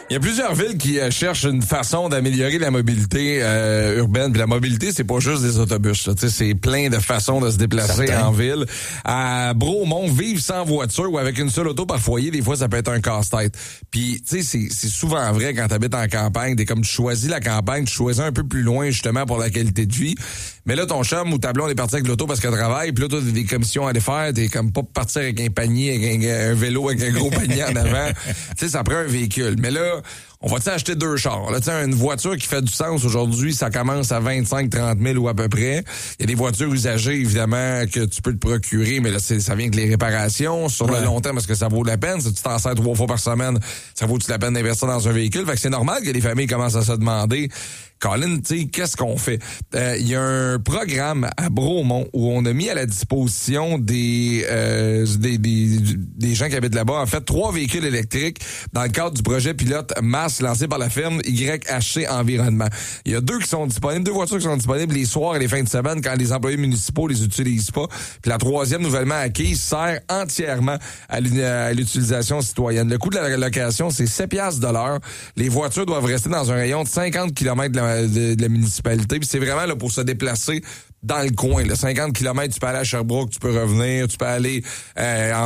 Il y a plusieurs villes qui cherchent une façon d'améliorer la mobilité urbaine. Puis la mobilité, c'est pas juste des autobus. C'est plein de façons de se déplacer en ville. À Bromont, vivre sans voiture ou avec une seule auto par foyer, des fois, ça peut être un casse-tête. Puis, tu sais, c'est souvent vrai quand tu habites en campagne. Dès comme tu choisis la campagne, tu choisis un peu plus loin, justement, pour la qualité de vie. Mais là, ton chum ou ta blonde est parti avec l'auto parce qu'elle travaille. Puis là, toi, t'as des commissions à aller faire. T'es comme pas partir avec un panier, avec un vélo, avec un gros panier en avant. Tu sais, ça prend un véhicule. Mais là, on va-tu acheter 2 chars? Là, une voiture qui fait du sens aujourd'hui, ça commence à 25-30 000 ou à peu près. Il y a des voitures usagées, évidemment, que tu peux te procurer, mais là, ça vient que les réparations sur le long terme, est-ce que ça vaut la peine? Si tu t'en sers 3 fois par semaine, ça vaut-tu la peine d'investir dans un véhicule? Fait que c'est normal que les familles commencent à se demander, Colin, tu sais, qu'est-ce qu'on fait? Il y a un programme à Bromont où on a mis à la disposition des gens qui habitent là-bas, en fait, 3 véhicules électriques dans le cadre du projet pilote MAS lancé par la firme YHC Environnement. Il y a 2 qui sont disponibles, 2 voitures qui sont disponibles les soirs et les fins de semaine quand les employés municipaux les utilisent pas. Puis la 3e nouvellement acquise sert entièrement à l'utilisation citoyenne. Le coût de la location, c'est 7 $ de l'heure. Les voitures doivent rester dans un rayon de 50 km de la municipalité. Puis c'est vraiment là pour se déplacer dans le coin. Là. 50 km, tu peux aller à Sherbrooke, tu peux revenir, tu peux aller en